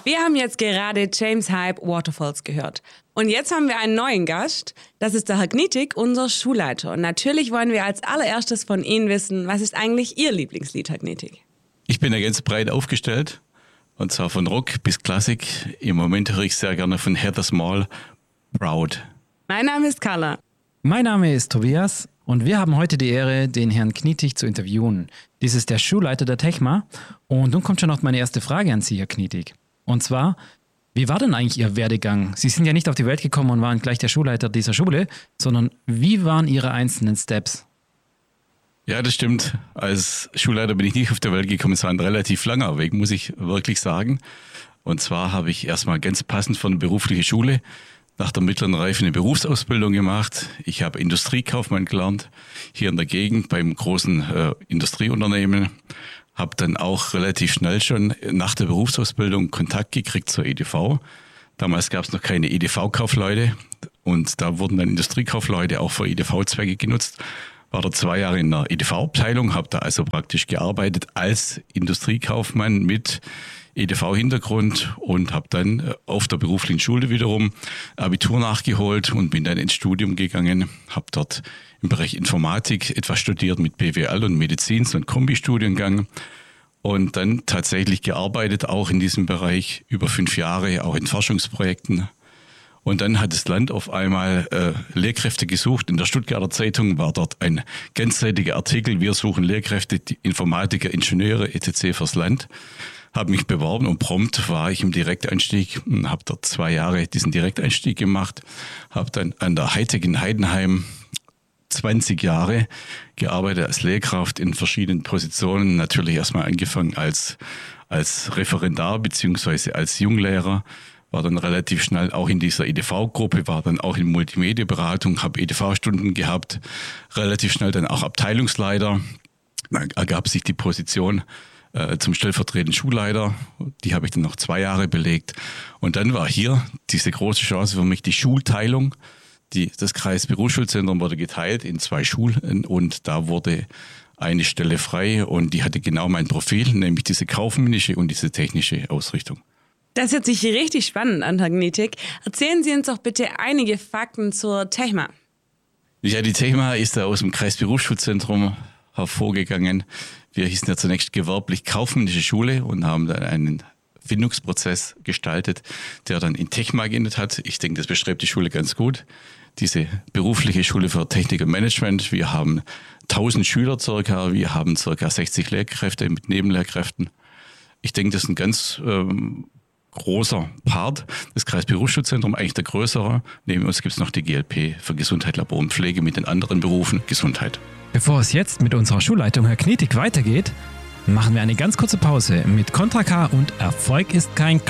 Wir haben jetzt gerade James Hype Waterfalls gehört. Und jetzt haben wir einen neuen Gast. Das ist der Herr Knitig, unser Schulleiter. Und natürlich wollen wir als allererstes von Ihnen wissen, was ist eigentlich Ihr Lieblingslied, Herr Knitig? Ich bin ja ganz breit aufgestellt. Und zwar von Rock bis Klassik. Im Moment höre ich sehr gerne von Heather Small, Proud. Mein Name ist Carla. Mein Name ist Tobias und wir haben heute die Ehre, den Herrn Knitig zu interviewen. Dies ist der Schulleiter der Techma. Und nun kommt schon noch meine erste Frage an Sie, Herr Knitig. Und zwar, wie war denn eigentlich Ihr Werdegang? Sie sind ja nicht auf die Welt gekommen und waren gleich der Schulleiter dieser Schule, sondern wie waren Ihre einzelnen Steps? Ja, das stimmt. Als Schulleiter bin ich nicht auf der Welt gekommen. Es war ein relativ langer Weg, muss ich wirklich sagen. Und zwar habe ich erstmal ganz passend für eine berufliche Schule nach der mittleren Reife eine Berufsausbildung gemacht. Ich habe Industriekaufmann gelernt, hier in der Gegend beim großen Industrieunternehmen. Habe dann auch relativ schnell schon nach der Berufsausbildung Kontakt gekriegt zur EDV. Damals gab es noch keine EDV-Kaufleute und da wurden dann Industriekaufleute auch für EDV-Zwecke genutzt. War da 2 Jahre in der EDV-Abteilung, habe da also praktisch gearbeitet als Industriekaufmann mit EDV-Hintergrund und habe dann auf der beruflichen Schule wiederum Abitur nachgeholt und bin dann ins Studium gegangen, habe dort im Bereich Informatik etwas studiert mit BWL und Medizin, so ein Kombistudiengang und dann tatsächlich gearbeitet, auch in diesem Bereich über 5 Jahre, auch in Forschungsprojekten. Und dann hat das Land auf einmal Lehrkräfte gesucht. In der Stuttgarter Zeitung war dort ein ganzseitiger Artikel, wir suchen Lehrkräfte, Informatiker, Ingenieure etc. fürs Land. Habe mich beworben und prompt war ich im Direkteinstieg und habe dort 2 Jahre diesen Direkteinstieg gemacht. Habe dann an der Hightech in Heidenheim 20 Jahre gearbeitet als Lehrkraft in verschiedenen Positionen. Natürlich erstmal angefangen als Referendar beziehungsweise als Junglehrer. War dann relativ schnell auch in dieser EDV-Gruppe, war dann auch in Multimedia-Beratung, habe EDV-Stunden gehabt, relativ schnell dann auch Abteilungsleiter. Dann ergab sich die Position zum stellvertretenden Schulleiter. Die habe ich dann noch 2 Jahre belegt. Und dann war hier diese große Chance für mich, die Schulteilung. Das Kreisberufsschulzentrum wurde geteilt in 2 Schulen und da wurde eine Stelle frei und die hatte genau mein Profil, nämlich diese kaufmännische und diese technische Ausrichtung. Das hört sich richtig spannend an, Herr Knitig. Erzählen Sie uns doch bitte einige Fakten zur Techma. Ja, die Techma ist da aus dem Kreisberufsschulzentrum hervorgegangen. Wir hießen ja zunächst gewerblich kaufmännische Schule und haben dann einen Findungsprozess gestaltet, der dann in Techma geendet hat. Ich denke, das beschreibt die Schule ganz gut. Diese berufliche Schule für Technik und Management. Wir haben 1000 Schüler circa, wir haben circa 60 Lehrkräfte mit Nebenlehrkräften. Ich denke, das ist ein ganz großer Part des Kreisberufsschulzentrums, eigentlich der größere. Neben uns gibt es noch die GLP für Gesundheit, Labor und Pflege mit den anderen Berufen Gesundheit. Bevor es jetzt mit unserer Schulleitung Herr Knitig weitergeht, machen wir eine ganz kurze Pause mit Contra K und Erfolg ist kein